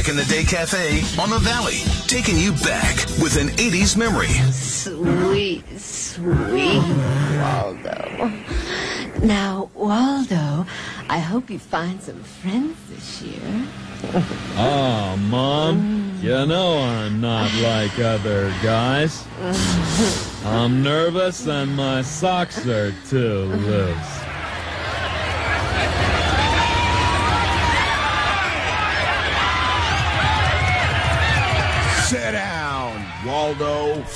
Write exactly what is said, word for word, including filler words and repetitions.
in the Day Cafe on the Valley, taking you back with an eighties memory. Sweet, sweet Waldo. Now, Waldo, I hope you find some friends this year. Oh, Mom, you know I'm not like other guys. I'm nervous and my socks are too loose.